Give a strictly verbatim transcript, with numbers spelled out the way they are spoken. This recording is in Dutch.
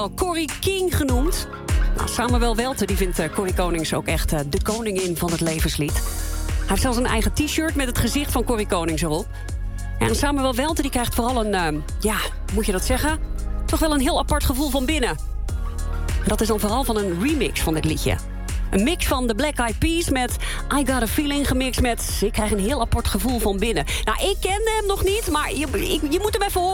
Corrie King genoemd. Nou, Samuel Welte die vindt uh, Corrie Konings ook echt uh, de koningin van het levenslied. Hij heeft zelfs een eigen t-shirt met het gezicht van Corrie Konings erop. En Samuel Welte die krijgt vooral een, uh, ja, moet je dat zeggen? Toch wel een heel apart gevoel van binnen. En dat is dan vooral van een remix van dit liedje. Een mix van de Black Eyed Peas met I Got a Feeling gemixt met... Ik krijg een heel apart gevoel van binnen. Nou, ik kende hem nog niet, maar je, je, je moet hem even horen.